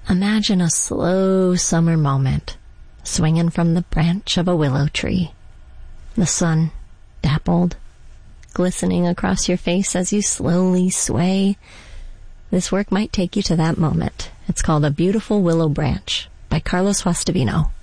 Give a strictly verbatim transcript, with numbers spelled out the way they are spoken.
Imagine a slow summer moment, swinging from the branch of a willow tree. The sun, dappled, glistening across your face as you slowly sway. This work might take you to that moment. It's called A Beautiful Willow Branch by Carlos Guastavino.